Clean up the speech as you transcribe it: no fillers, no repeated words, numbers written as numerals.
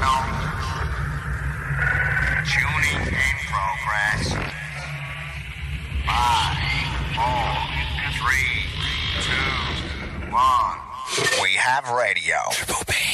Terminal. Tuning in progress. 5, 4, 3, 2, 1. We have radio. Triple B.